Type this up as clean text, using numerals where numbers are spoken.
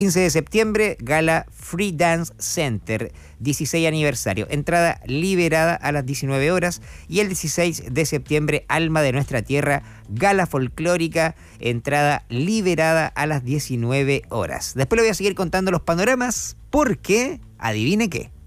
15 de septiembre, Gala Free Dance Center, 16 aniversario. Entrada liberada a las 19 horas. Y el 16 de septiembre, Alma de Nuestra Tierra, Gala Folclórica, entrada liberada a las 19 horas. Después le voy a seguir contando los panoramas porque, adivine qué.